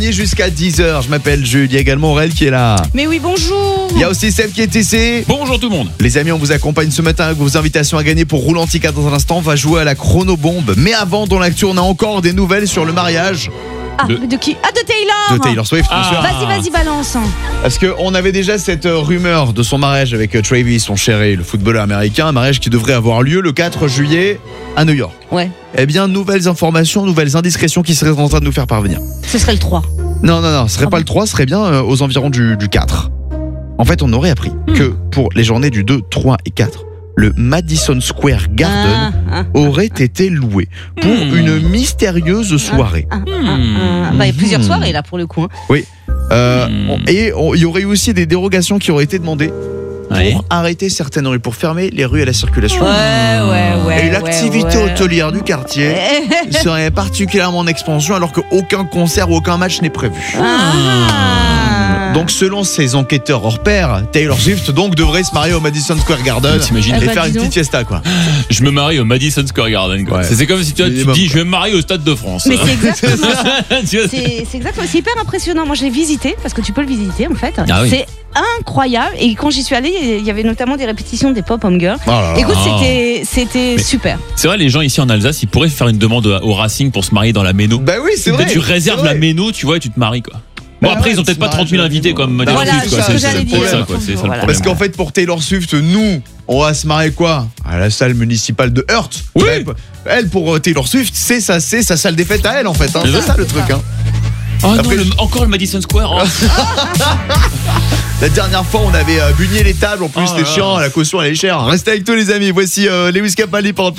Jusqu'à 10h, je m'appelle Jules, il y a également Aurel qui est là. Mais oui, bonjour. Il y a aussi Seb qui est ici. Bonjour tout le monde. Les amis, on vous accompagne ce matin avec vos invitations à gagner pour Roulantica. Dans un instant, on va jouer à la chronobombe. Mais avant, dans l'actu, on a encore des nouvelles sur le mariage De qui? De Taylor. de Taylor Swift, bien sûr. Vas-y, balance. Parce qu'on avait déjà cette rumeur de son mariage avec Travis, son chéri, le footballeur américain. Un mariage qui devrait avoir lieu le 4 juillet à New York. Ouais, Eh bien, nouvelles informations, nouvelles indiscrétions qui seraient en train de nous faire parvenir. ce serait le 3. Non, ce serait pas le 3, ce serait bien aux environs du 4. En fait, on aurait appris que pour les journées du 2, 3 et 4, le Madison Square Garden aurait été loué pour une mystérieuse soirée. Il y a plusieurs soirées là pour le coup. Oui. Et il y aurait eu aussi des dérogations qui auraient été demandées pour arrêter certaines rues, pour fermer les rues à la circulation. Ouais. Et l'activité hôtelière du quartier serait particulièrement en expansion alors qu'aucun concert ou aucun match n'est prévu. Donc selon ces enquêteurs hors pair, Taylor Swift donc devrait se marier au Madison Square Garden T'imagines et faire une petite fiesta quoi. Je me marie au Madison Square Garden quoi. Ouais. C'est comme si tu te dis je vais me marier au Stade de France. Mais c'est exactement ça. Tu vois, C'est exactement, c'est hyper impressionnant. Moi, je l'ai visité parce que tu peux le visiter en fait. Ah oui. C'est incroyable. Et quand j'y suis allée, il y avait notamment des répétitions des Pop Home Girls. Oh là là. Écoute, c'était super. C'est vrai, les gens ici en Alsace, ils pourraient faire une demande au Racing pour se marier dans la Méno. Bah oui, c'est vrai. Tu réserves la Méno, tu vois, et tu te maries quoi. Bon Bah après ouais, ils ont peut-être pas 30 000 invités comme Madison Voilà, Swift quoi. c'est ce que C'est j'allais ça, dire. ça, quoi. C'est ça le Voilà. problème. Parce qu'en fait pour Taylor Swift, nous, on va se marier quoi? À la salle municipale de Heart. Oui. Elle pour Taylor Swift, c'est sa salle des fêtes à elle en fait. Hein. C'est ça le truc. Hein. Oh Après, non, encore le Madison Square. Oh. La dernière fois, on avait bugné les tables. En plus, Oh c'était là là. chiant. La caution elle est chère. Restez avec tous les amis. Voici Lewis Capaldi pour